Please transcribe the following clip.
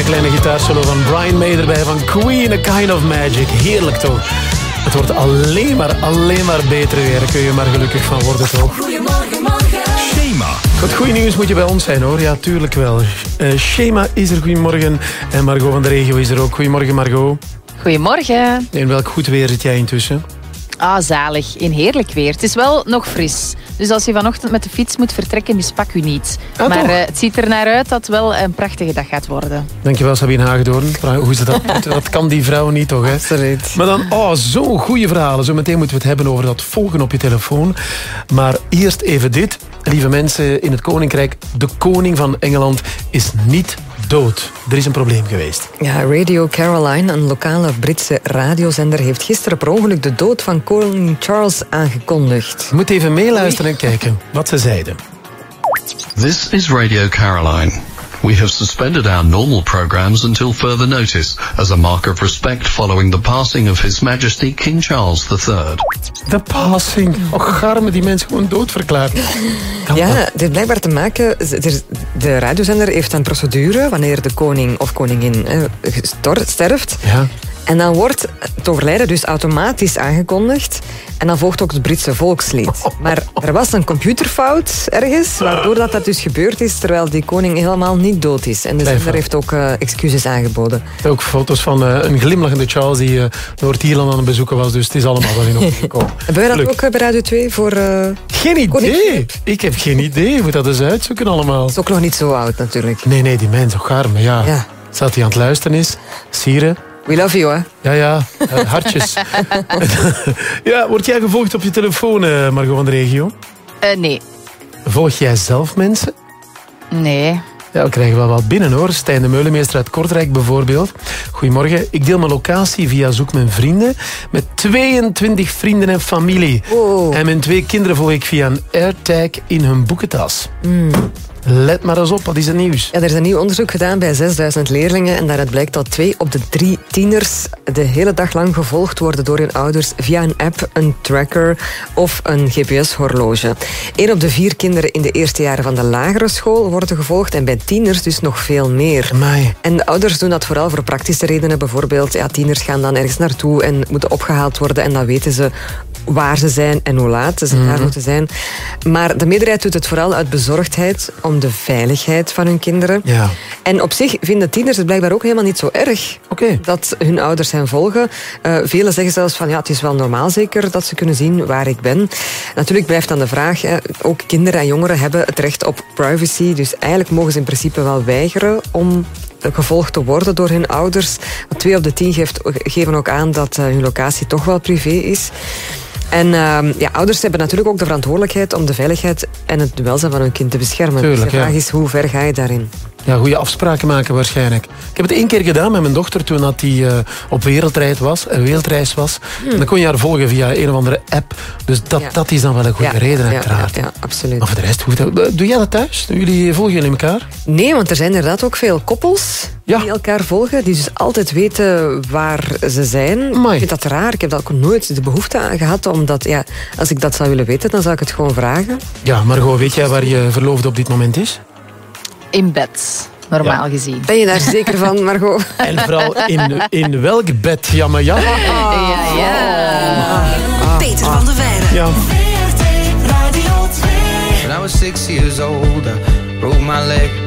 kleine gitaarsolo van Brian May erbij van Queen, A Kind of Magic. Heerlijk toch? Het wordt alleen maar beter weer. Daar kun je maar gelukkig van worden toch? Goedemorgen, morgen. Schema. Goed, goeie nieuws moet je bij ons zijn hoor. Ja, tuurlijk wel. Schema is er, goedemorgen. En Margot van de regio is er ook. Goedemorgen Margot. Goedemorgen. In welk goed weer zit jij intussen? Ah, zalig. In heerlijk weer. Het is wel nog fris. Dus als je vanochtend met de fiets moet vertrekken, mispak u niet. Ah, maar toch? het ziet er naar uit dat het wel een prachtige dag gaat worden. Dankjewel Sabine Hagedoorn. Hoe is dat? Dat kan die vrouw niet toch, hè? Absoluut. Maar dan, zo'n goede verhalen. Zometeen moeten we het hebben over dat volgen op je telefoon. Maar eerst even dit. Lieve mensen in het Koninkrijk. De koning van Engeland is niet dood. Er is een probleem geweest. Ja, Radio Caroline, een lokale Britse radiozender, heeft gisteren per ongeluk de dood van koning Charles aangekondigd. Je moet even meeluisteren en kijken wat ze zeiden. This is Radio Caroline. We have suspended our normal programs until further notice, as a mark of respect following the passing of His Majesty King Charles III. De passing. Och, garme die mensen gewoon doodverklaard. Ja, dit heeft blijkbaar te maken... De radiozender heeft een procedure wanneer de koning of koningin sterft. Ja. En dan wordt het overlijden dus automatisch aangekondigd. En dan volgt ook het Britse volkslied. Maar er was een computerfout ergens, waardoor dat dus gebeurd is, terwijl die koning helemaal niet dood is. En de zender heeft ook excuses aangeboden. Ook foto's van een glimlachende Charles die Noord-Ierland aan het bezoeken was. Dus het is allemaal wel in orde gekomen. Hebben wij dat ook bij Radio 2 voor... Geen idee. Ik heb geen idee. Je moet dat eens uitzoeken allemaal. Het is ook nog niet zo oud natuurlijk. Nee, die mens, ook garme, ja. Zat hij aan het luisteren is. Sieren. We love you, hè? Ja, hartjes. Ja, word jij gevolgd op je telefoon, Margot van de regio? Nee. Volg jij zelf mensen? Nee. Ja, we krijgen wel wat binnen hoor. Stijn de Meulemeester uit Kortrijk bijvoorbeeld. Goedemorgen. Ik deel mijn locatie via Zoek Mijn Vrienden met 22 vrienden en familie. Oh. En mijn 2 kinderen volg ik via een AirTag in hun boekentas. Let maar eens op, wat is het nieuws? Ja, er is een nieuw onderzoek gedaan bij 6000 leerlingen en daaruit blijkt dat 2 op de 3 tieners de hele dag lang gevolgd worden door hun ouders via een app, een tracker of een GPS-horloge. 1 op de 4 kinderen in de eerste jaren van de lagere school worden gevolgd en bij tieners dus nog veel meer. Amai. En de ouders doen dat vooral voor praktische redenen. Bijvoorbeeld, tieners gaan dan ergens naartoe en moeten opgehaald worden en dan weten ze waar ze zijn en hoe laat ze daar moeten zijn. Maar de meerderheid doet het vooral uit bezorgdheid om de veiligheid van hun kinderen. Ja. En op zich vinden tieners het blijkbaar ook helemaal niet zo erg dat hun ouders hen volgen. Velen zeggen zelfs van het is wel normaal zeker dat ze kunnen zien waar ik ben. Natuurlijk blijft dan de vraag, ook kinderen en jongeren hebben het recht op privacy. Dus eigenlijk mogen ze in principe wel weigeren om gevolgd te worden door hun ouders. 2 op de 10 geven ook aan dat hun locatie toch wel privé is. En ouders hebben natuurlijk ook de verantwoordelijkheid om de veiligheid en het welzijn van hun kind te beschermen. Tuurlijk, dus de vraag is, hoe ver ga je daarin? Ja, goede afspraken maken waarschijnlijk. Ik heb het 1 keer gedaan met mijn dochter toen dat die op wereldreis was. En dan kon je haar volgen via een of andere app. Dus dat is dan wel een goede reden uiteraard. Ja, absoluut. Maar voor de rest, doe jij dat thuis? Volgen jullie elkaar? Nee, want er zijn inderdaad ook veel koppels die elkaar volgen. Die dus altijd weten waar ze zijn. Amai. Ik vind dat raar. Ik heb daar ook nooit de behoefte aan gehad. Omdat, als ik dat zou willen weten, dan zou ik het gewoon vragen. Ja, Margot, weet jij waar je verloofde op dit moment is? In bed, normaal gezien. Ben je daar zeker van, Margot? En vooral in welk bed? Ja, maar ja. Peter van der Veijren. Ja. VRT Radio 2. When I was 6 years old, I broke my leg.